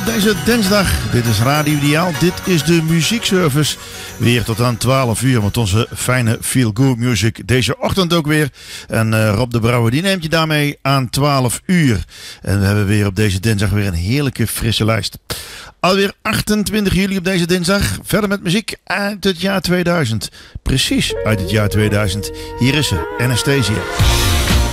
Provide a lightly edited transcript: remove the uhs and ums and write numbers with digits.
deze dinsdag. Dit is Radio Ideaal. Dit is de muziekservice. Weer tot aan 12 uur met onze fijne feel-good music. Deze ochtend ook weer. En Rob de Brouwer die neemt je daarmee aan 12 uur. En we hebben weer op deze dinsdag weer een heerlijke frisse lijst. Alweer 28 juli op deze dinsdag. Verder met muziek uit het jaar 2000. Precies uit het jaar 2000. Hier is ze, Anastasia.